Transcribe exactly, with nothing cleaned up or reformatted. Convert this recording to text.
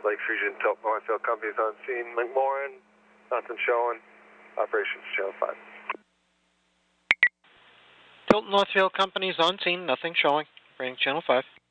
Lake Fusion, Tilt Northfield companies on scene. McMorran, nothing showing. Operations Channel five. Tilt Northfield companies on scene, nothing showing. Bring Channel five.